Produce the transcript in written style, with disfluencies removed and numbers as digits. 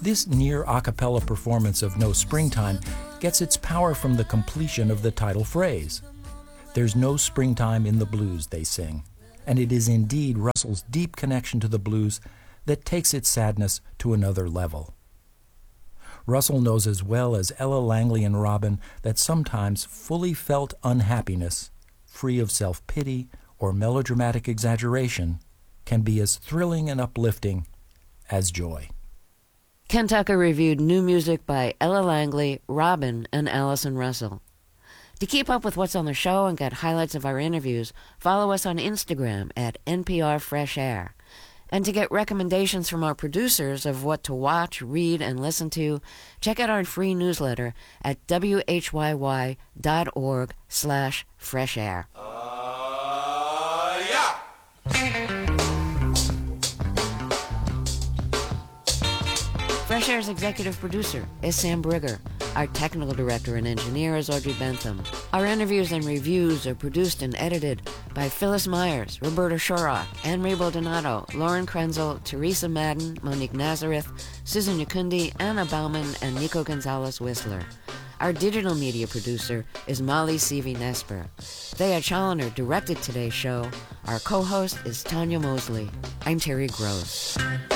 This near a cappella performance of No Springtime gets its power from the completion of the title phrase. There's no springtime in the blues, they sing, and it is indeed Russell's deep connection to the blues that takes its sadness to another level. Russell knows as well as Ella Langley and Robin that sometimes fully felt unhappiness, free of self-pity or melodramatic exaggeration, can be as thrilling and uplifting as joy. Ken Tucker reviewed new music by Ella Langley, Robin, and Allison Russell. To keep up with what's on the show and get highlights of our interviews, follow us on Instagram at NPR Fresh Air. And to get recommendations from our producers of what to watch, read, and listen to, check out our free newsletter at whyy.org/freshair. Fresh Air's executive producer is Sam Brigger. Our technical director and engineer is Audrey Bentham. Our interviews and reviews are produced and edited by Phyllis Myers, Roberta Shorrock, Anne-Marie Donato, Lauren Krenzel, Teresa Madden, Monique Nazareth, Susan Yakundi, Anna Bauman, and Nico Gonzalez-Whistler. Our digital media producer is Molly Seavey-Nesper. Thea Challoner directed today's show. Our co-host is Tanya Mosley. I'm Terry Gross.